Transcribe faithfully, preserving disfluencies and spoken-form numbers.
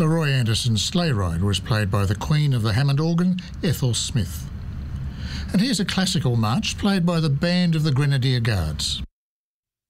Leroy Anderson's Sleigh Ride was played by the Queen of the Hammond organ, Ethel Smith. And here's a classical march played by the Band of the Grenadier Guards.